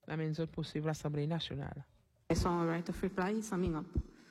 la mesure possible l'Assemblée nationale. So right of reply, summing up.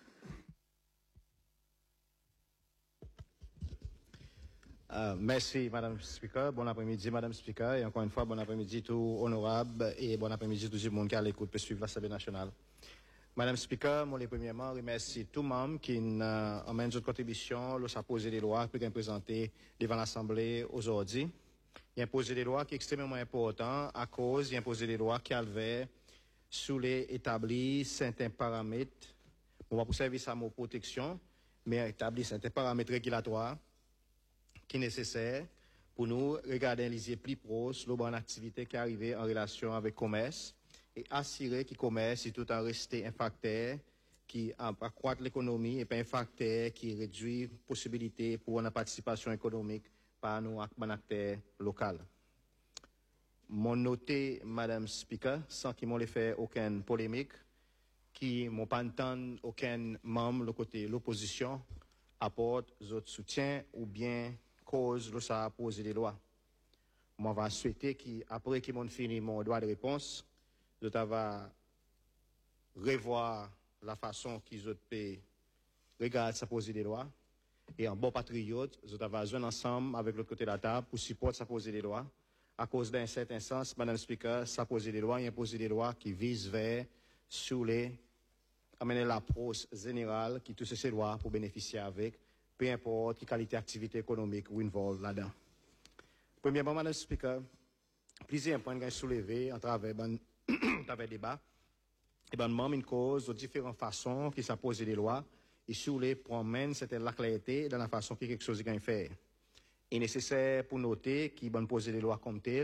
Merci, Madame Speaker. Bon après-midi, Madame Speaker. Et encore une fois, bon après-midi tout honorable et bon après-midi tout le monde qui a l'écoute peut suivre l'Assemblée nationale. Madame Speaker, moi, premièrement, remercie tout le monde qui emmène une contribution, l'on a posé des lois, puis présenté devant l'Assemblée aujourd'hui. Il y a posé des lois qui sont extrêmement importantes à cause, il y a posé des lois qui avaient sous les établis certains paramètres, on va pour service à mon protection, mais établir certains paramètres régulatoires qui est nécessaire pour nous regarder les plus proches, l'autre activité qui est arrivée en relation avec le commerce et assurer que le commerce est tout en resté un facteur qui accroît l'économie et pas un facteur qui réduit la possibilité pour une participation économique par nos acteurs locaux. Mon noté, Madame Speaker, sans qu'ils m'ont fait aucune polémique, qui m'ont pas entendu aucun membre de côté l'opposition apporte votre soutien ou bien cause de ça poser des lois. Moi, je vais souhaiter qu'après qu'ils m'ont fini mon droit de réponse, je vais revoir la façon qu'ils peuvent regarder ça poser des lois. Et en bon patriote, je vais jouer ensemble avec l'autre côté de la table pour supporter ça poser des lois. À cause d'un certain sens, Madame Speaker, ça poser des lois, il y a posé des lois qui visent vers sous les amener l'approche générale qui touche ces lois pour bénéficier avec, peu importe quelle qualité d'activité économique ou involve là-dedans. Premièrement, Madame Speaker, plusieurs points que soulevé en travers le débat, et ben, même une cause de différentes façons qui s'apposent des lois, et sur les promènes, c'était la clarté dans la façon que quelque chose est fait. Il est nécessaire pour noter qu'il va poser des lois comme telles,